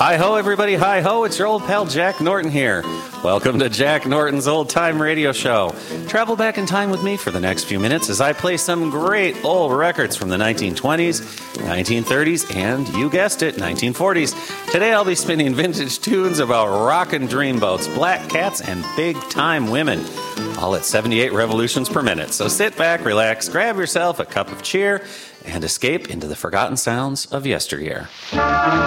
Hi-ho, everybody. Hi-ho. It's your old pal Jack Norton here. Welcome to Jack Norton's Old Time Radio Show. Travel back in time with me for the next few minutes as I play some great old records from the 1920s, 1930s, and, you guessed it, 1940s. Today I'll be spinning vintage tunes about rockin' dreamboats, black cats, and big-time women, all at 78 revolutions per minute. So sit back, relax, grab yourself a cup of cheer, and escape into the forgotten sounds of yesteryear.